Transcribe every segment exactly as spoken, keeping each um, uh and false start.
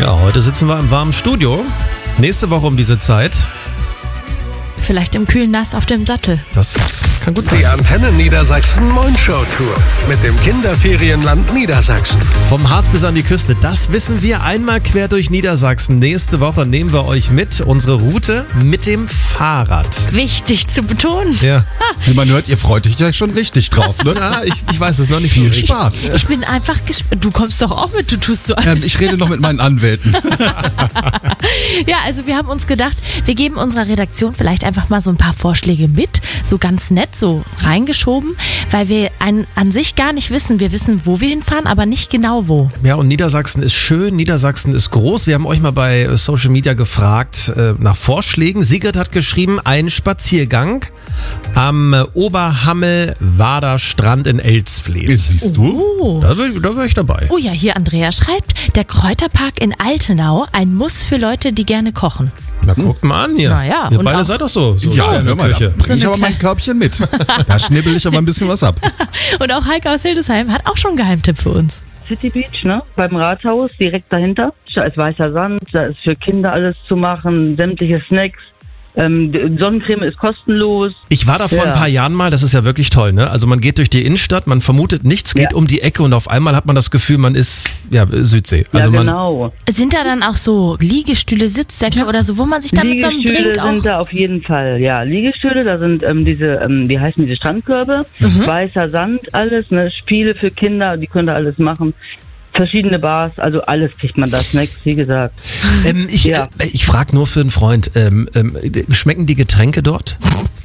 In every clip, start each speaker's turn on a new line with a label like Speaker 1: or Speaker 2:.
Speaker 1: Ja, heute sitzen wir im warmen Studio. Nächste Woche um diese Zeit.
Speaker 2: Vielleicht im kühlen Nass auf dem Sattel.
Speaker 1: Das kann gut sein.
Speaker 3: Die Antenne Niedersachsen Mondschau Tour mit dem Kinderferienland Niedersachsen.
Speaker 1: Vom Harz bis an die Küste, das wissen wir. Einmal quer durch Niedersachsen. Nächste Woche nehmen wir euch mit. Unsere Route mit dem Fahrrad.
Speaker 2: Wichtig zu betonen.
Speaker 1: Ja,
Speaker 4: Wie man hört, ihr freut euch ja schon richtig drauf, ne?
Speaker 1: ja ich, ich weiß es noch nicht
Speaker 4: Viel
Speaker 1: so richtig.
Speaker 4: Spaß.
Speaker 2: Ich bin einfach gespannt. Du kommst doch auch mit, du tust so.
Speaker 4: Ähm, ich rede noch mit meinen Anwälten.
Speaker 2: Ja, also wir haben uns gedacht, wir geben unserer Redaktion vielleicht einfach mal so ein paar Vorschläge mit, so ganz nett, so reingeschoben, weil wir an, an sich gar nicht wissen. Wir wissen, wo wir hinfahren, aber nicht genau wo.
Speaker 1: Ja, und Niedersachsen ist schön, Niedersachsen ist groß. Wir haben euch mal bei Social Media gefragt äh, nach Vorschlägen. Sigrid hat geschrieben, ein Spaziergang am äh, Oberhammel-Wader Strand in Elsfleth.
Speaker 4: Siehst du?
Speaker 2: Oh.
Speaker 1: Da wäre da wär ich dabei.
Speaker 2: Oh ja, hier Andrea schreibt, der Kräuterpark in Altenau, ein Muss für Leute, die gerne kochen.
Speaker 1: Na, guckt mal an hier.
Speaker 2: Na ja,
Speaker 1: Ihr
Speaker 2: und
Speaker 1: beide
Speaker 2: auch-
Speaker 1: seid doch so. so
Speaker 4: Ja,
Speaker 1: in der
Speaker 4: hör mal, da
Speaker 1: Küche.
Speaker 4: bringe ich
Speaker 2: So eine
Speaker 4: aber mein
Speaker 2: kleine-
Speaker 4: Körbchen mit. Da schnibbel ich aber ein bisschen was ab.
Speaker 2: Und auch Heike aus Hildesheim hat auch schon einen Geheimtipp für uns.
Speaker 5: City Beach, ne? Beim Rathaus, direkt dahinter. Da ist weißer Sand, da ist für Kinder alles zu machen, sämtliche Snacks. Ähm, die Sonnencreme ist kostenlos.
Speaker 1: Ich war da vor
Speaker 5: Ja.
Speaker 1: ein paar Jahren mal, das ist ja wirklich toll, ne? Also man geht durch die Innenstadt, man vermutet nichts, geht
Speaker 5: Ja.
Speaker 1: um die Ecke und auf einmal hat man das Gefühl, man ist ja Südsee. Also
Speaker 5: ja,
Speaker 1: man,
Speaker 5: genau.
Speaker 2: Sind da dann auch so Liegestühle, Sitzsäcke oder so, wo man sich dann mit so einem
Speaker 5: Liegestühle
Speaker 2: Drink auch...
Speaker 5: sind da auf jeden Fall, ja. Liegestühle, da sind ähm, diese, ähm, wie heißen diese Strandkörbe?
Speaker 2: Mhm.
Speaker 5: Weißer Sand, alles, ne? Spiele für Kinder, die können da alles machen. Verschiedene Bars, also alles kriegt man da, Snacks, wie gesagt.
Speaker 1: ähm, ich
Speaker 5: Ja.
Speaker 1: äh, ich frage nur für einen Freund, ähm, ähm, schmecken die Getränke dort?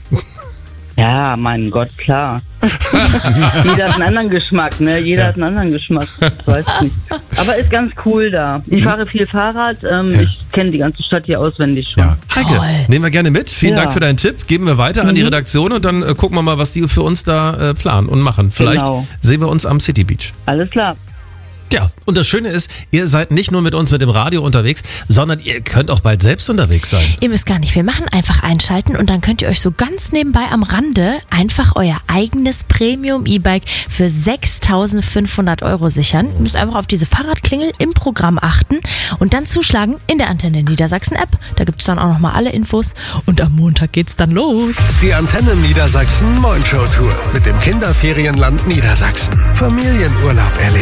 Speaker 5: Ja, mein Gott, klar. Jeder hat einen anderen Geschmack, ne? Jeder hat einen anderen Geschmack. Ich weiß nicht. Aber ist ganz cool da. Ich fahre viel Fahrrad. Ähm, Ich kenne die ganze Stadt hier auswendig schon.
Speaker 4: Ja.
Speaker 1: Heike,
Speaker 2: Toll.
Speaker 1: nehmen wir gerne mit. Vielen
Speaker 5: Ja.
Speaker 1: Dank für deinen Tipp. Geben wir weiter an die Redaktion und dann äh, gucken wir mal, was die für uns da äh, planen und machen. Vielleicht
Speaker 5: Genau.
Speaker 1: sehen wir uns am City Beach.
Speaker 5: Alles klar.
Speaker 1: Ja, und das Schöne ist, ihr seid nicht nur mit uns mit dem Radio unterwegs, sondern ihr könnt auch bald selbst unterwegs sein.
Speaker 2: Ihr müsst gar nicht viel machen, einfach einschalten und dann könnt ihr euch so ganz nebenbei am Rande einfach euer eigenes Premium-E-Bike für sechstausendfünfhundert Euro sichern. Ihr müsst einfach auf diese Fahrradklingel im Programm achten und dann zuschlagen in der Antenne Niedersachsen App. Da gibt es dann auch nochmal alle Infos und am Montag geht's dann los.
Speaker 3: Die Antenne Niedersachsen Mondschau Tour mit dem Kinderferienland Niedersachsen. Familienurlaub erleben.